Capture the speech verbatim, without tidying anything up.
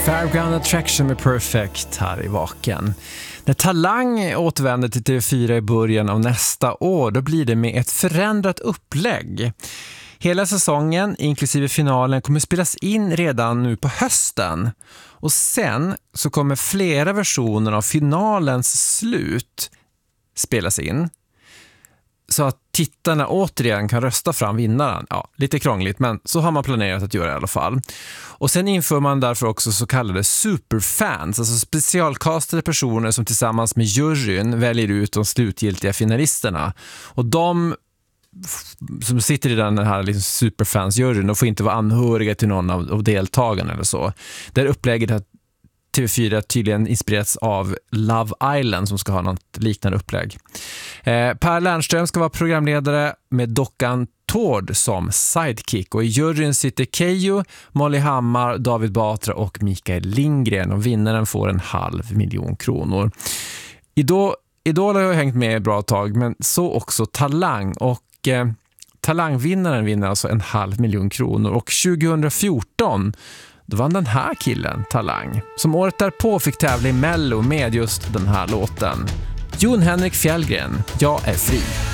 Fairground Attraction med Perfect här i Vaken. När Talang återvänder till T V fyra i början av nästa år, då blir det med ett förändrat upplägg. Hela säsongen, inklusive finalen, kommer spelas in redan nu på hösten. Och sen så kommer flera versioner av finalens slut spelas in. Så att tittarna återigen kan rösta fram vinnaren. Ja, lite krångligt, men så har man planerat att göra i alla fall. Och sen inför man därför också så kallade superfans, alltså specialkastade personer som tillsammans med juryn väljer ut de slutgiltiga finalisterna. Och de som sitter i den här liksom superfans-juryn, de får inte vara anhöriga till någon av, av deltagarna eller så. Det är upplägget att T V fyra tydligen inspirerats av Love Island som ska ha något liknande upplägg. Eh, Per Lernström ska vara programledare med dockan Tord som sidekick, och i juryn sitter Keyyo, Molly Hammar, David Batra och Mikael Lindgren, och vinnaren får en halv miljon kronor. Idol, Idol har jag hängt med ett bra tag, men så också Talang, och eh, Talangvinnaren vinner alltså en halv miljon kronor, och tjugohundrafjorton då vann den här killen, Talang, som året därpå fick tävla i Mello med just den här låten. Jon Henrik Fjällgren, Jag är fri.